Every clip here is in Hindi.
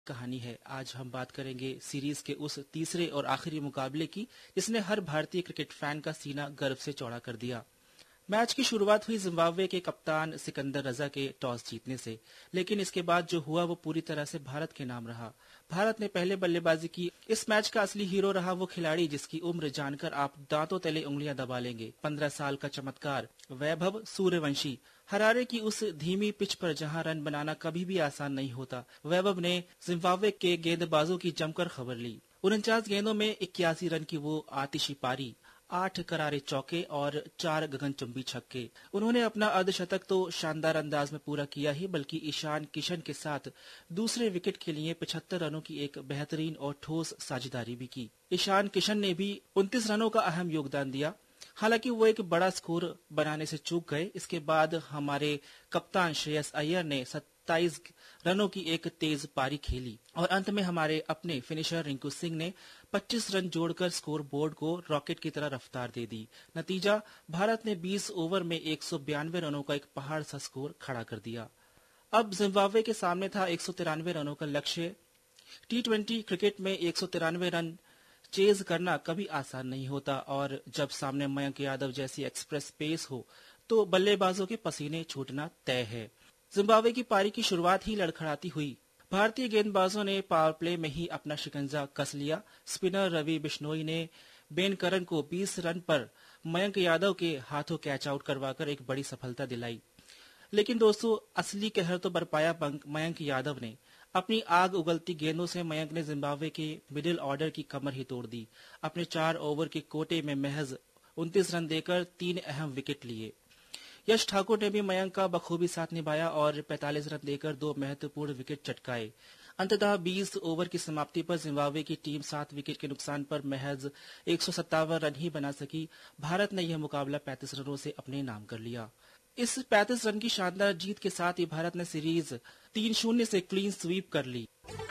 कहानी है। आज हम बात करेंगे सीरीज के उस तीसरे और आखिरी मुकाबले की जिसने हर भारतीय क्रिकेट फैन का सीना गर्व से चौड़ा कर दिया। मैच की शुरुआत हुई जिम्बाब्वे के कप्तान सिकंदर रजा के टॉस जीतने से, लेकिन इसके बाद जो हुआ वो पूरी तरह से भारत के नाम रहा। भारत ने पहले बल्लेबाजी की। इस मैच का असली हीरो रहा वो खिलाड़ी जिसकी उम्र जानकर आप दांतों तले उंगलियां दबा लेंगे। 15 साल का चमत्कार वैभव सूर्यवंशी। हरारे की उस धीमी पिच पर जहां रन बनाना कभी भी आसान नहीं होता, वैभव ने जिम्बाब्वे के गेंदबाजों की जमकर खबर ली। 49 गेंदों में 81 रन की वो आतिशी पारी, 8 करारे चौके और 4 गगनचुंबी छक्के। उन्होंने अपना अर्धशतक तो शानदार अंदाज में पूरा किया ही, बल्कि ईशान किशन के साथ दूसरे विकेट के लिए 75 रनों की एक बेहतरीन और ठोस साझेदारी भी की। ईशान किशन ने भी 29 रनों का अहम योगदान दिया। हालांकि वो एक बड़ा स्कोर बनाने से चूक गए। इसके बाद हमारे कप्तान श्रेयस अय्यर ने 27 रनों की एक तेज पारी खेली और अंत में हमारे अपने फिनिशर रिंकू सिंह ने 25 रन जोड़कर स्कोर बोर्ड को रॉकेट की तरह रफ्तार दे दी। नतीजा, भारत ने 20 ओवर में 192 रनों का एक पहाड़ सा स्कोर खड़ा कर दिया। अब जिम्बाब्वे के सामने था 193 रनों का लक्ष्य। टी20 क्रिकेट में 193 रन चेज करना कभी आसान नहीं होता और जब सामने मयंक यादव जैसी एक्सप्रेस पेस हो तो बल्लेबाजों के पसीने छूटना तय है। जिम्बाब्वे की पारी की शुरुआत ही लड़खड़ाती हुई। भारतीय गेंदबाजों ने पावर प्ले में ही अपना शिकंजा कस लिया। स्पिनर रवि बिश्नोई ने बेन करन को 20 रन पर मयंक यादव के हाथों कैच आउट करवाकर एक बड़ी सफलता दिलाई। लेकिन दोस्तों, असली कहर तो बरपाया मयंक यादव ने। अपनी आग उगलती गेंदों से मयंक ने जिम्बाब्वे के मिडिल ऑर्डर की कमर ही तोड़ दी। अपने 4 ओवर के कोटे में महज 29 रन देकर 3 अहम विकेट लिए। यश ठाकुर ने भी मयंक का बखूबी साथ निभाया और 45 रन देकर 2 महत्वपूर्ण विकेट चटकाए। अंततः 20 ओवर की समाप्ति पर जिम्बाब्वे की टीम 7 विकेट के नुकसान पर महज 157 रन ही बना सकी। भारत ने यह मुकाबला 35 रनों से अपने नाम कर लिया। इस 35 रन की शानदार जीत के साथ ही भारत ने सीरीज 3-0 से क्लीन स्वीप कर ली।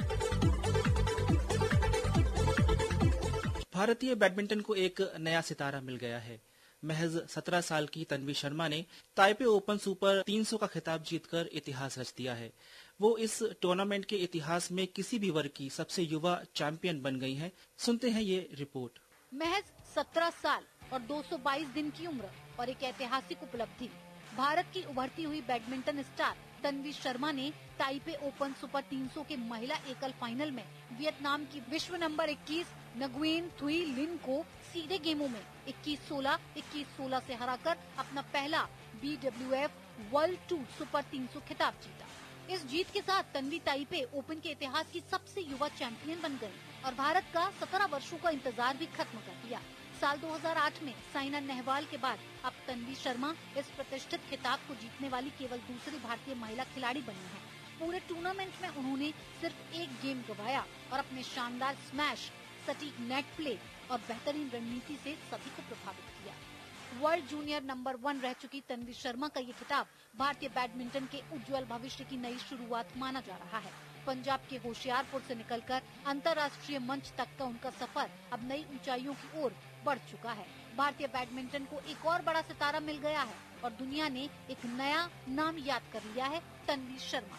भारतीय बैडमिंटन को एक नया सितारा मिल गया है। महज 17 साल की तन्वी शर्मा ने ताइपे ओपन सुपर 300 का खिताब जीतकर इतिहास रच दिया है। वो इस टूर्नामेंट के इतिहास में किसी भी वर्ग की सबसे युवा चैंपियन बन गई हैं। सुनते हैं ये रिपोर्ट। महज 17 साल और 222 दिन की उम्र और एक ऐतिहासिक उपलब्धि। भारत की उभरती हुई बैडमिंटन स्टार तन्वी शर्मा ने ताइपे ओपन सुपर 300 के महिला एकल फाइनल में वियतनाम की विश्व नंबर 21 नगुएन थुई लिन को सीधे गेमों में 21-16, 21-16 से हराकर अपना पहला BWF वर्ल्ड टूर सुपर 300 खिताब जीता। इस जीत के साथ तन्वी ताइपे ओपन के इतिहास की सबसे युवा चैंपियन बन गई और भारत का 17 वर्षों का इंतजार भी खत्म कर दिया। साल 2008 में साइना नेहवाल के बाद अब तन्वी शर्मा इस प्रतिष्ठित खिताब को जीतने वाली केवल दूसरी भारतीय महिला खिलाड़ी बनी है। पूरे टूर्नामेंट में उन्होंने सिर्फ एक गेम गंवाया और अपने शानदार स्मैश, सटीक नेट प्ले और बेहतरीन रणनीति से सभी को प्रभावित किया। वर्ल्ड जूनियर नंबर 1 रह चुकी तन्वी शर्मा का ये खिताब भारतीय बैडमिंटन के उज्जवल भविष्य की नई शुरुआत माना जा रहा है। पंजाब के होशियारपुर से निकलकर अंतर्राष्ट्रीय मंच तक का उनका सफर अब नई ऊंचाइयों की ओर बढ़ चुका है। भारतीय बैडमिंटन को एक और बड़ा सितारा मिल गया है और दुनिया ने एक नया नाम याद कर लिया है, तन्वी शर्मा।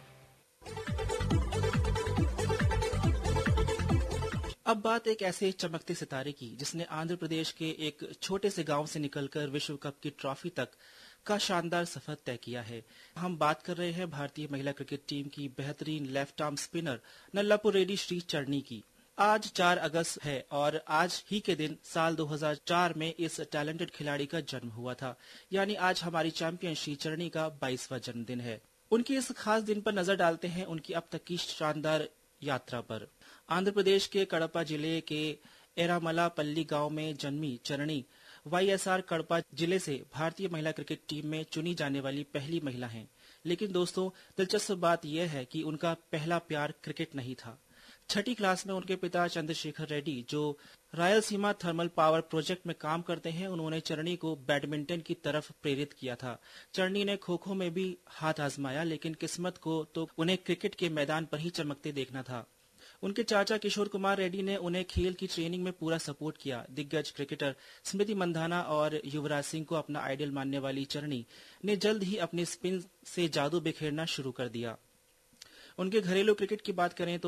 अब बात एक ऐसे चमकते सितारे की जिसने आंध्र प्रदेश के एक छोटे से गांव से निकलकर विश्व कप की ट्रॉफी तक का शानदार सफर तय किया है। हम बात कर रहे हैं भारतीय महिला क्रिकेट टीम की बेहतरीन लेफ्ट आर्म स्पिनर नल्लापुरेड्डी श्री चरनी की। आज 4 अगस्त है और आज ही के दिन साल 2004 में इस टैलेंटेड खिलाड़ी का जन्म हुआ था। यानी आज हमारी चैंपियन श्री चरनी का 22वां जन्मदिन है। उनके इस खास दिन पर नजर डालते हैं उनकी अब तक की शानदार यात्रा पर। आंध्र प्रदेश के कड़पा जिले के एरामलापल्ली गांव में जन्मी चरनी YSR कड़पा जिले से भारतीय महिला क्रिकेट टीम में चुनी जाने वाली पहली महिला हैं। लेकिन दोस्तों, दिलचस्प बात यह है कि उनका पहला प्यार क्रिकेट नहीं था। 6ठी क्लास में उनके पिता चंद्रशेखर रेड्डी, जो रायलसीमा थर्मल पावर प्रोजेक्ट में काम करते हैं, उन्होंने चरनी को बैडमिंटन की तरफ प्रेरित किया था। चरनी ने खो खो में भी हाथ आजमाया, लेकिन किस्मत को तो उन्हें क्रिकेट के मैदान पर ही चमकते देखना था। उनके चाचा किशोर कुमार रेड्डी ने उन्हें खेल की ट्रेनिंग में पूरा सपोर्ट किया। दिग्गज क्रिकेटर स्मृति मंधाना और युवराज सिंह को अपना आइडल मानने वाली चरनी ने जल्द ही अपने स्पिन से जादू बिखेरना शुरू कर दिया। उनके घरेलू क्रिकेट की बात करें तो